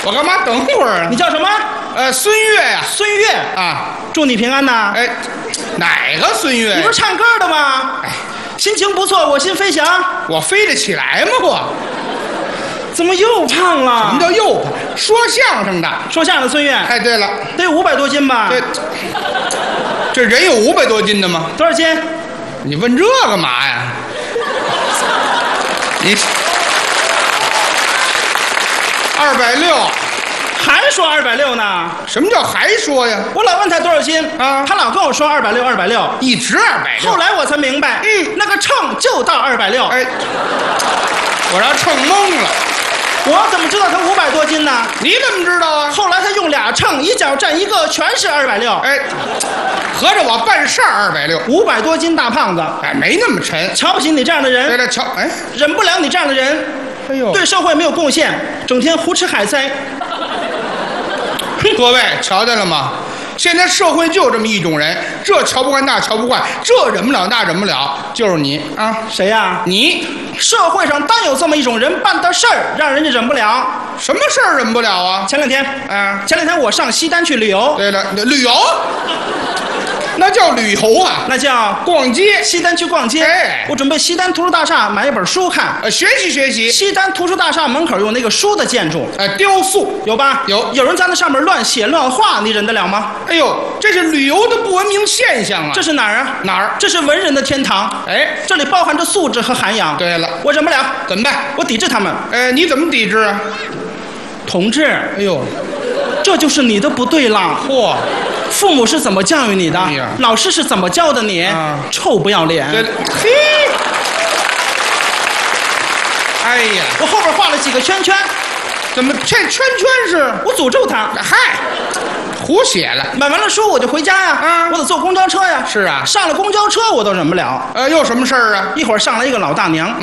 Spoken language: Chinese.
我干嘛等会儿啊？ 你叫什么？ 孙越呀。 孙越啊， 祝你平安呐。 哎，哪个孙越？ 你不是唱歌的吗？ 哎， 心情不错，我心飞翔。 我飞得起来吗？我怎么又胖了？ 什么叫又胖？说相声的。 说相声的孙越。 哎，对了， 得有500多斤吧？ 这人有500多斤的吗？ 多少斤？ 你问这干嘛呀？你260， 还说260呢？ 什么叫还说呀？ 我老问他多少斤啊， 他老跟我说260， 一直260。 后来我才明白，那个秤就到260。 哎，我让秤懵了。 我怎么知道他500多斤呢？ 你怎么知道啊？ 后来他用俩秤，一脚站一个，全是260。 哎，合着我办事儿260，500 多斤大胖子， 哎，没那么沉。 瞧不起你这样的人。 对了，瞧，哎， 忍不了你这样的人。 哎呦， 对社会没有贡献，整天胡吃海塞。 各位瞧见了吗？现在社会就这么一种人，这瞧不惯那瞧不惯，这忍不了那忍不了，就是你啊！ 谁呀？ 你。 社会上单有这么一种人，办的事儿让人家忍不了。 什么事儿忍不了啊？ 前两天我上西单去旅游。 对了，旅游，那叫旅游啊， 那叫逛街。 西单去逛街。 哎， 我准备西单图书大厦买一本书看， 学习。 西单图书大厦门口有那个书的建筑， 雕塑有吧？ 有人在那上面乱写乱画，你忍得了吗？ 哎呦，这是旅游的不文明现象啊！ 这是哪儿啊？ 哪儿？ 这是文人的天堂。 哎， 这里包含着素质和涵养。 对了， 我忍不了， 怎么办？ 我抵制他们。 你怎么抵制啊？ 同志， 哎呦， 这就是你的不对了。 嚯！ 父母是怎么教育你的？老师是怎么教的你？臭不要脸！ 嘿，哎呀， 我后边画了几个圈圈， 怎么这圈圈是？ 我诅咒他。 嗨，胡写了。 买完了书我就回家呀，我得坐公交车呀。 是啊， 上了公交车我都忍不了。 又什么事儿啊？ 一会儿上来一个老大娘。